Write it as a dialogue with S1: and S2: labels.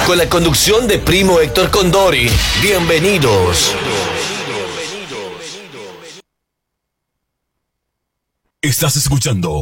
S1: con la conducción de Primo Héctor Condori. Bienvenidos.
S2: Estás escuchando